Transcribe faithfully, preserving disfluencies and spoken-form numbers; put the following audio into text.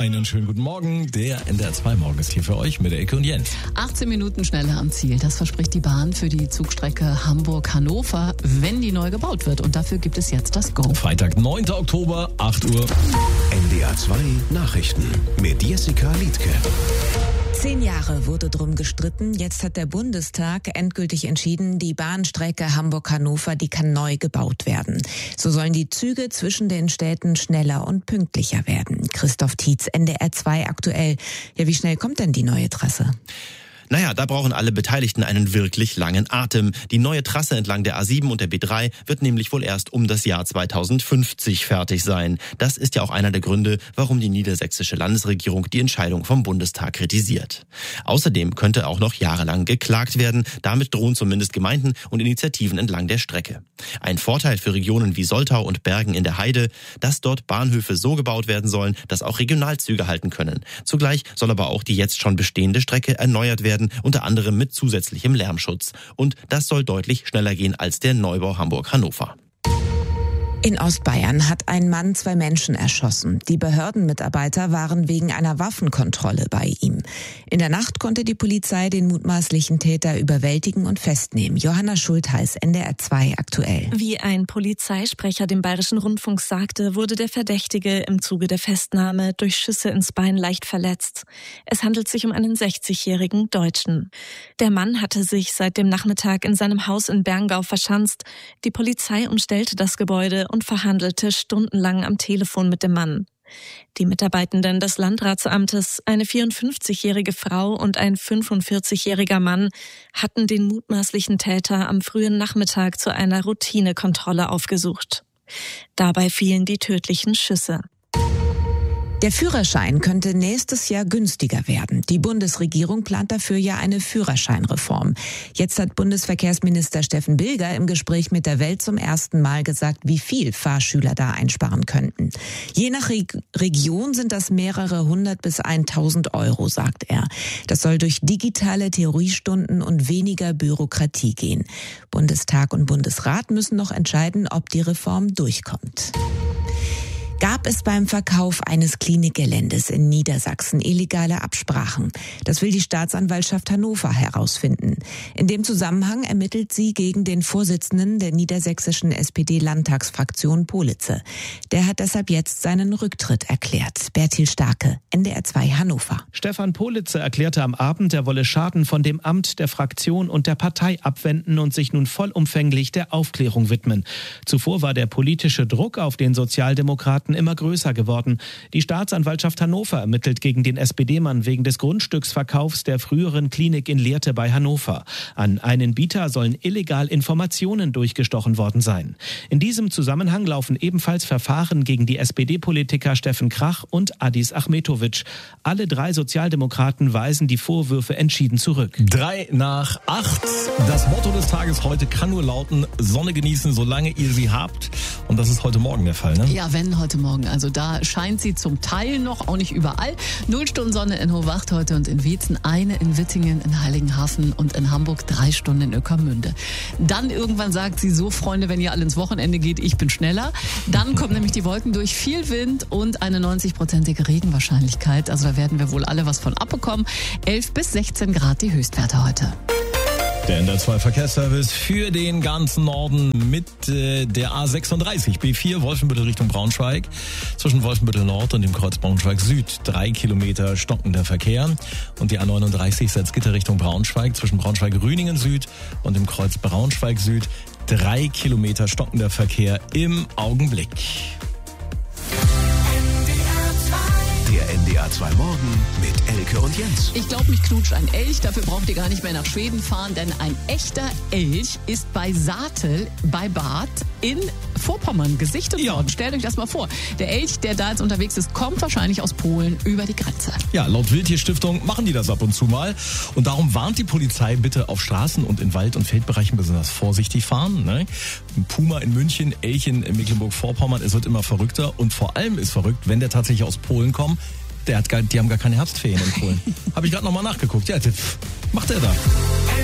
Einen schönen guten Morgen. Der N D R zwei Morgen ist hier für euch mit Elke und Jens. achtzehn Minuten schneller am Ziel. Das verspricht die Bahn für die Zugstrecke Hamburg-Hannover, wenn die neu gebaut wird. Und dafür gibt es jetzt das Go. Freitag, neunter Oktober, acht Uhr. N D R zwei Nachrichten mit Jessica Liedtke. Zehn Jahre wurde drum gestritten. Jetzt hat der Bundestag endgültig entschieden, die Bahnstrecke Hamburg-Hannover, die kann neu gebaut werden. So sollen die Züge zwischen den Städten schneller und pünktlicher werden. Christoph Tietz, N D R zwei aktuell. Ja, wie schnell kommt denn die neue Trasse? Naja, da brauchen alle Beteiligten einen wirklich langen Atem. Die neue Trasse entlang der A sieben und der B drei wird nämlich wohl erst um das Jahr zweitausendfünfzig fertig sein. Das ist ja auch einer der Gründe, warum die niedersächsische Landesregierung die Entscheidung vom Bundestag kritisiert. Außerdem könnte auch noch jahrelang geklagt werden. Damit drohen zumindest Gemeinden und Initiativen entlang der Strecke. Ein Vorteil für Regionen wie Soltau und Bergen in der Heide, dass dort Bahnhöfe so gebaut werden sollen, dass auch Regionalzüge halten können. Zugleich soll aber auch die jetzt schon bestehende Strecke erneuert werden, unter anderem mit zusätzlichem Lärmschutz. Und das soll deutlich schneller gehen als der Neubau Hamburg-Hannover. In Ostbayern hat ein Mann zwei Menschen erschossen. Die Behördenmitarbeiter waren wegen einer Waffenkontrolle bei ihm. In der Nacht konnte die Polizei den mutmaßlichen Täter überwältigen und festnehmen. Johanna Schultheiß, N D R zwei aktuell. Wie ein Polizeisprecher dem Bayerischen Rundfunk sagte, wurde der Verdächtige im Zuge der Festnahme durch Schüsse ins Bein leicht verletzt. Es handelt sich um einen sechzigjährigen Deutschen. Der Mann hatte sich seit dem Nachmittag in seinem Haus in Berngau verschanzt. Die Polizei umstellte das Gebäude und verhandelte stundenlang am Telefon mit dem Mann. Die Mitarbeitenden des Landratsamtes, eine vierundfünfzigjährige Frau und ein fünfundvierzigjähriger Mann, hatten den mutmaßlichen Täter am frühen Nachmittag zu einer Routinekontrolle aufgesucht. Dabei fielen die tödlichen Schüsse. Der Führerschein könnte nächstes Jahr günstiger werden. Die Bundesregierung plant dafür ja eine Führerscheinreform. Jetzt hat Bundesverkehrsminister Steffen Bilger im Gespräch mit der Welt zum ersten Mal gesagt, wie viel Fahrschüler da einsparen könnten. Je nach Reg- Region sind das mehrere hundert bis tausend Euro, sagt er. Das soll durch digitale Theoriestunden und weniger Bürokratie gehen. Bundestag und Bundesrat müssen noch entscheiden, ob die Reform durchkommt. Gab es beim Verkauf eines Klinikgeländes in Niedersachsen illegale Absprachen? Das will die Staatsanwaltschaft Hannover herausfinden. In dem Zusammenhang ermittelt sie gegen den Vorsitzenden der niedersächsischen S P D-Landtagsfraktion Politze. Der hat deshalb jetzt seinen Rücktritt erklärt. Bertil Starke, N D R zwei Hannover. Stefan Politze erklärte am Abend, er wolle Schaden von dem Amt, der Fraktion und der Partei abwenden und sich nun vollumfänglich der Aufklärung widmen. Zuvor war der politische Druck auf den Sozialdemokraten immer größer geworden. Die Staatsanwaltschaft Hannover ermittelt gegen den S P D-Mann wegen des Grundstücksverkaufs der früheren Klinik in Lehrte bei Hannover. An einen Bieter sollen illegal Informationen durchgestochen worden sein. In diesem Zusammenhang laufen ebenfalls Verfahren gegen die S P D-Politiker Steffen Krach und Adis Achmetovic. Alle drei Sozialdemokraten weisen die Vorwürfe entschieden zurück. Drei nach acht. Das Motto des Tages heute kann nur lauten, Sonne genießen, solange ihr sie habt. Und das ist heute Morgen der Fall, ne? Ja, wenn heute Morgen. Also da scheint sie zum Teil noch, auch nicht überall. Null Stunden Sonne in Hohwacht heute und in Wietzen, eine in Wittingen, in Heiligenhafen und in Hamburg, drei Stunden in Ueckermünde. Dann irgendwann sagt sie so, Freunde, wenn ihr alle ins Wochenende geht, ich bin schneller. Dann kommen nämlich die Wolken durch, viel Wind und eine neunzig-prozentige Regenwahrscheinlichkeit. Also da werden wir wohl alle was von abbekommen. elf bis sechzehn Grad die Höchstwerte heute. Der N D R zwei Verkehrsservice für den ganzen Norden mit äh, der A sechsunddreißig, B vier, Wolfenbüttel Richtung Braunschweig. Zwischen Wolfenbüttel Nord und dem Kreuz Braunschweig Süd. Drei Kilometer stockender Verkehr. Und die A neununddreißig Salzgitter Richtung Braunschweig. Zwischen Braunschweig-Rüningen Süd und dem Kreuz Braunschweig Süd. Drei Kilometer stockender Verkehr im Augenblick. Der N D R zwei Morgen mit Elke und Jens. Ich glaube, mich knutscht ein Elch. Dafür braucht ihr gar nicht mehr nach Schweden fahren, denn ein echter Elch ist bei Saatel bei Bad in Vorpommern gesichtet Ja. worden. Stellt euch das mal vor. Der Elch, der da jetzt unterwegs ist, kommt wahrscheinlich aus Polen über die Grenze. Ja, laut Wildtierstiftung machen die das ab und zu mal. Und darum warnt die Polizei, bitte auf Straßen und in Wald- und Feldbereichen besonders vorsichtig fahren. Ne? Puma in München, Elchen in Mecklenburg-Vorpommern, es wird immer verrückter. Und vor allem ist verrückt, wenn der tatsächlich aus Polen kommt. Der hat gar, die haben gar keine Herbstferien in Polen. Habe ich gerade nochmal nachgeguckt. Ja, was macht der da?